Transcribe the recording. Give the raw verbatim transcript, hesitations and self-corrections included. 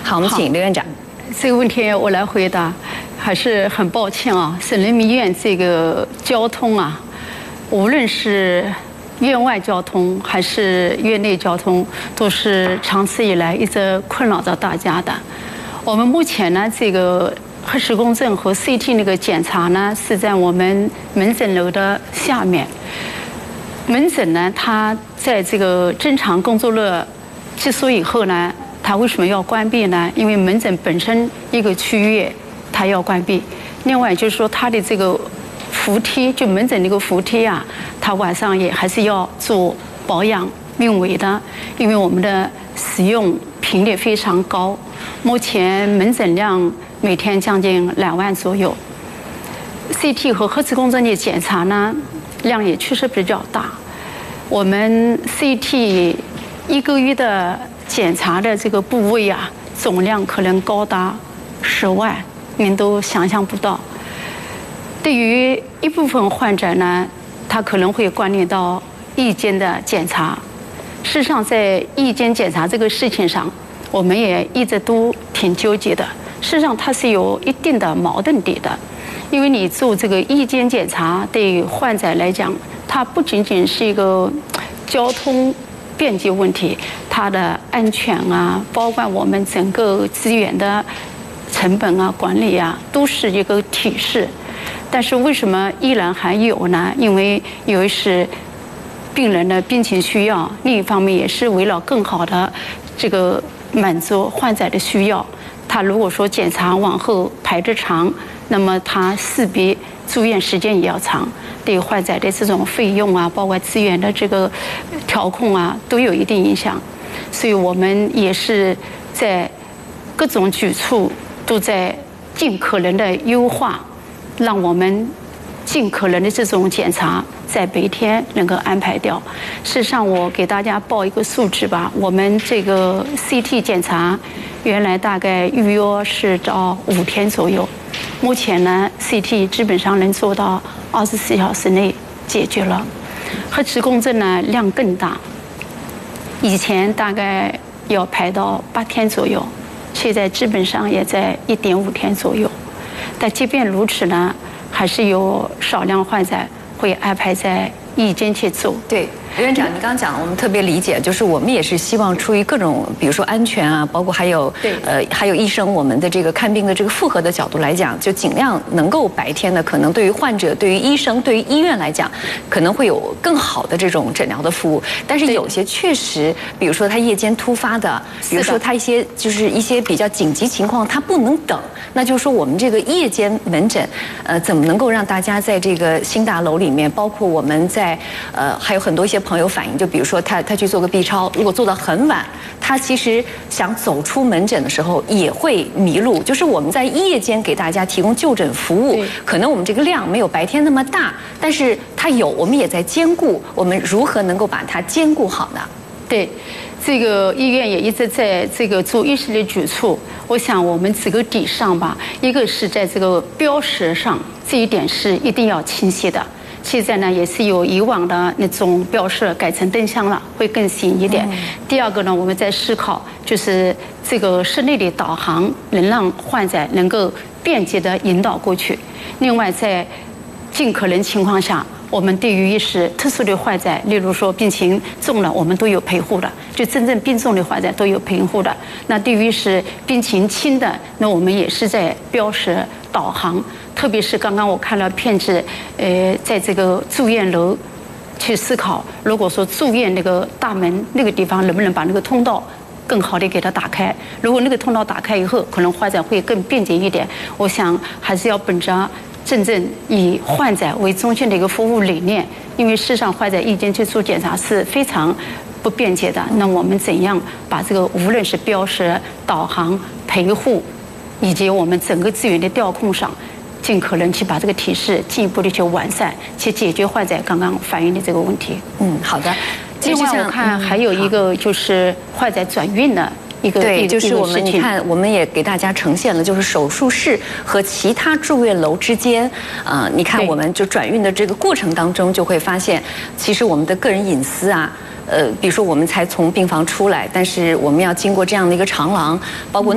好，我们请刘院长。 这个问题我来回答，还是很抱歉啊，省人民医院这个交通啊，无论是院外交通还是院内交通，都是长此以来一直困扰着大家的。我们目前呢，这个核磁共振和 C T 那个检查呢，是在我们门诊楼的下面。门诊呢，它在这个正常工作日结束以后呢，它为什么要关闭呢？因为门诊本身一个区域它要关闭，另外就是说它的这个扶梯，就门诊那个扶梯啊，它晚上也还是要做保养运维的，因为我们的使用频率非常高，目前门诊量每天将近两万左右。C T 和核磁共振的检查呢，量也确实比较大。我们 C T 一个月的检查的这个部位啊，总量可能高达十万，您都想象不到。对于一部分患者呢，他可能会关联到夜间的检查。事实上，在夜间检查这个事情上，我们也一直都挺纠结的。事实上，它是有一定的矛盾点的，因为你做这个夜间检查，对于患者来讲，它不仅仅是一个交通便捷问题，它的安全啊，包括我们整个资源的成本啊、管理啊，都是一个提示。但是为什么依然还有呢？因为由于是病人的病情需要，另一方面也是为了更好的这个满足患者的需要。他如果说检查往后排得长，那么他势必住院时间也要长，对患者的这种费用啊，包括资源的这个调控啊，都有一定影响。所以我们也是在各种举措都在尽可能的优化，让我们尽可能的这种检查在白天能够安排掉。事实上，我给大家报一个数字吧，我们这个 C T 检查原来大概预约是到五天左右，目前呢 C T 基本上能做到二十四小时内解决了。核磁共振呢量更大，以前大概要排到八天左右，现在基本上也在一点五天左右。但即便如此呢，还是有少量患者会安排在夜间去做。 对，刘院长，你刚刚讲，我们特别理解，就是我们也是希望出于各种，比如说安全啊，包括还有呃，还有医生我们的这个看病的这个负荷的角度来讲，就尽量能够白天呢，可能对于患者、对于医生、对于医院来讲，可能会有更好的这种诊疗的服务。但是有些确实，比如说他夜间突发的，比如说他一些就是一些比较紧急情况，他不能等。那就是说，我们这个夜间门诊，呃，怎么能够让大家在这个新大楼里面，包括我们在呃，还有很多一些朋友反映，就比如说他他去做个 B 超，如果做到很晚，他其实想走出门诊的时候也会迷路。就是我们在夜间给大家提供就诊服务，可能我们这个量没有白天那么大，但是它有，我们也在兼顾，我们如何能够把它兼顾好呢？ 对。这个医院也一直在这个做一系列举措，我想我们几个点上吧，一个是在这个标识上，这一点是一定要清晰的。现在呢，也是有以往的那种标识改成灯箱了，会更新一点。第二个呢，我们在思考，就是这个室内的导航能让患者能够便捷的引导过去。另外，在尽可能情况下，我们对于一些特殊的患者，例如说病情重了，我们都有陪护的；就真正病重的患者都有陪护的。那对于是病情轻的，那我们也是在标识导航。特别是刚刚我看了片子，呃，在这个住院楼去思考，如果说住院那个大门那个地方能不能把那个通道更好的给它打开？如果那个通道打开以后，可能患者会更便捷一点。我想还是要本着真正以患者为中心的一个服务理念，因为事实上患者夜间去做检查是非常不便捷的。那我们怎样把这个无论是标识、导航、陪护，以及我们整个资源的调控上，尽可能去把这个提示进一步的去完善，去解决患者刚刚反映的这个问题。 嗯，好的。 另外我看还有一个就是患者转运的。一个对，就是我们你看，我们也给大家呈现了，就是手术室和其他住院楼之间，啊、呃，你看我们就转运的这个过程当中，就会发现，其实我们的个人隐私啊，呃，比如说我们才从病房出来，但是我们要经过这样的一个长廊，包括。